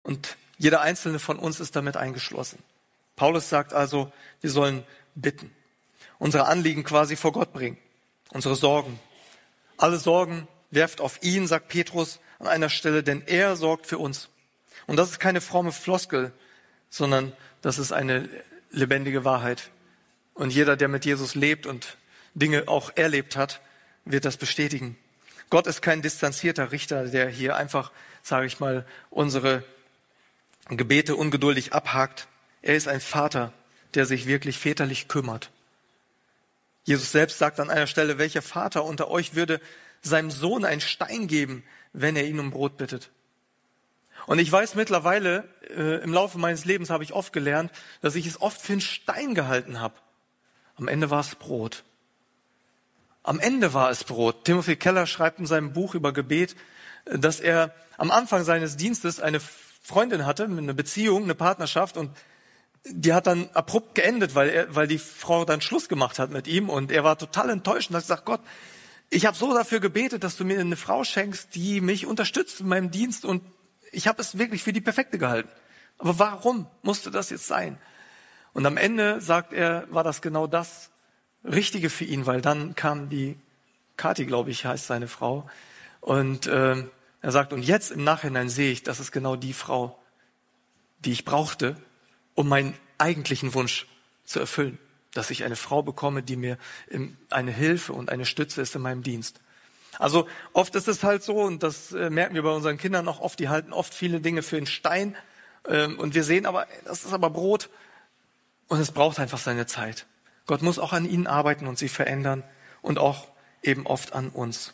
Und jeder einzelne von uns ist damit eingeschlossen. Paulus sagt also, wir sollen bitten, unsere Anliegen quasi vor Gott bringen, unsere Sorgen. Alle Sorgen werft auf ihn, sagt Petrus an einer Stelle, denn er sorgt für uns. Und das ist keine fromme Floskel, sondern das ist eine lebendige Wahrheit. Und jeder, der mit Jesus lebt und Dinge auch erlebt hat, wird das bestätigen. Gott ist kein distanzierter Richter, der hier einfach, sage ich mal, unsere Gebete ungeduldig abhakt. Er ist ein Vater, der sich wirklich väterlich kümmert. Jesus selbst sagt an einer Stelle, welcher Vater unter euch würde seinem Sohn einen Stein geben, wenn er ihn um Brot bittet? Und ich weiß mittlerweile, im Laufe meines Lebens habe ich oft gelernt, dass ich es oft für einen Stein gehalten habe. Am Ende war es Brot. Am Ende war es Brot. Timothy Keller schreibt in seinem Buch über Gebet, dass er am Anfang seines Dienstes eine Freundin hatte, eine Beziehung, eine Partnerschaft, und die hat dann abrupt geendet, weil die Frau dann Schluss gemacht hat mit ihm, und er war total enttäuscht und hat gesagt, Gott, ich habe so dafür gebetet, dass du mir eine Frau schenkst, die mich unterstützt in meinem Dienst, und ich habe es wirklich für die perfekte gehalten. Aber warum musste das jetzt sein? Und am Ende, sagt er, war das genau das Richtige für ihn, weil dann kam die Kathi, glaube ich, heißt seine Frau. Und er sagt, und jetzt im Nachhinein sehe ich, das ist genau die Frau, die ich brauchte, um meinen eigentlichen Wunsch zu erfüllen. Dass ich eine Frau bekomme, die mir eine Hilfe und eine Stütze ist in meinem Dienst. Also oft ist es halt so, und das merken wir bei unseren Kindern auch oft, die halten oft viele Dinge für einen Stein. Und wir sehen aber, das ist aber Brot. Und es braucht einfach seine Zeit. Gott muss auch an ihnen arbeiten und sie verändern und auch eben oft an uns.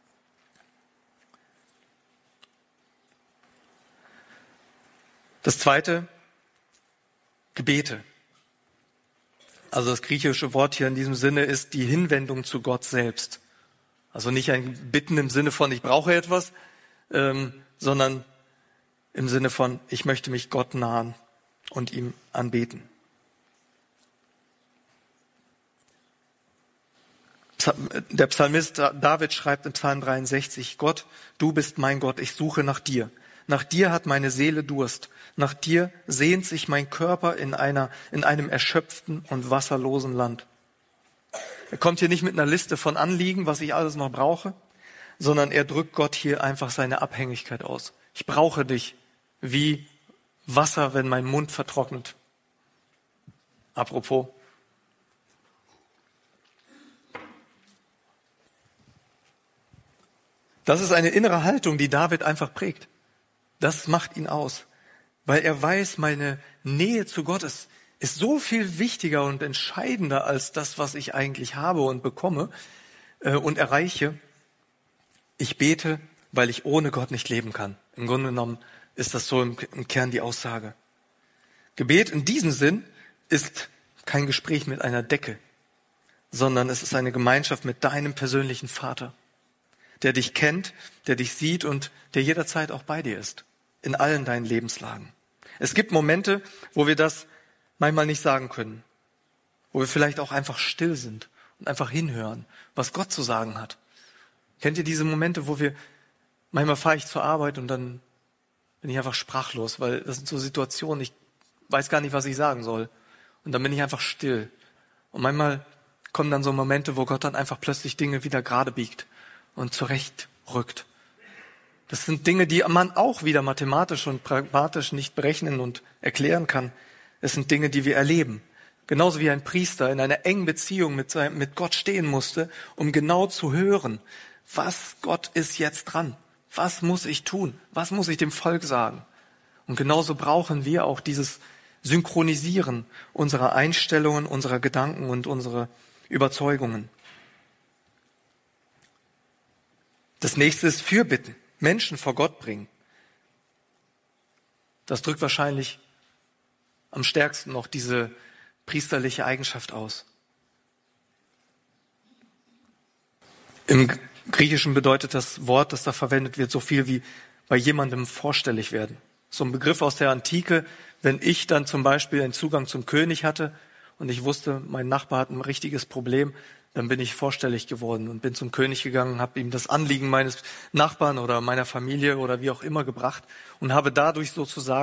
Das zweite, Gebete. Also das griechische Wort hier in diesem Sinne ist die Hinwendung zu Gott selbst. Also nicht ein Bitten im Sinne von, ich brauche etwas, sondern im Sinne von, ich möchte mich Gott nahen und ihm anbeten. Der Psalmist David schreibt im Psalm 63, Gott, du bist mein Gott, ich suche nach dir. Nach dir hat meine Seele Durst. Nach dir sehnt sich mein Körper in einem erschöpften und wasserlosen Land. Er kommt hier nicht mit einer Liste von Anliegen, was ich alles noch brauche, sondern er drückt Gott hier einfach seine Abhängigkeit aus. Ich brauche dich wie Wasser, wenn mein Mund vertrocknet. Apropos. Das ist eine innere Haltung, die David einfach prägt. Das macht ihn aus, weil er weiß, meine Nähe zu Gott ist so viel wichtiger und entscheidender als das, was ich eigentlich habe und bekomme und erreiche. Ich bete, weil ich ohne Gott nicht leben kann. Im Grunde genommen ist das so im Kern die Aussage. Gebet in diesem Sinn ist kein Gespräch mit einer Decke, sondern es ist eine Gemeinschaft mit deinem persönlichen Vater, der dich kennt, der dich sieht und der jederzeit auch bei dir ist, in allen deinen Lebenslagen. Es gibt Momente, wo wir das manchmal nicht sagen können, wo wir vielleicht auch einfach still sind und einfach hinhören, was Gott zu sagen hat. Kennt ihr diese Momente, manchmal fahre ich zur Arbeit und dann bin ich einfach sprachlos, weil das sind so Situationen, ich weiß gar nicht, was ich sagen soll. Und dann bin ich einfach still. Und manchmal kommen dann so Momente, wo Gott dann einfach plötzlich Dinge wieder gerade biegt und zurechtrückt. Das sind Dinge, die man auch wieder mathematisch und pragmatisch nicht berechnen und erklären kann. Es sind Dinge, die wir erleben. Genauso wie ein Priester in einer engen Beziehung mit Gott stehen musste, um genau zu hören, was Gott ist jetzt dran. Was muss ich tun? Was muss ich dem Volk sagen? Und genauso brauchen wir auch dieses Synchronisieren unserer Einstellungen, unserer Gedanken und unserer Überzeugungen. Das nächste ist Fürbitten. Menschen vor Gott bringen. Das drückt wahrscheinlich am stärksten noch diese priesterliche Eigenschaft aus. Im Griechischen bedeutet das Wort, das da verwendet wird, so viel wie bei jemandem vorstellig werden. So ein Begriff aus der Antike, wenn ich dann zum Beispiel einen Zugang zum König hatte und ich wusste, mein Nachbar hat ein richtiges Problem, dann bin ich vorstellig geworden und bin zum König gegangen, habe ihm das Anliegen meines Nachbarn oder meiner Familie oder wie auch immer gebracht und habe dadurch sozusagen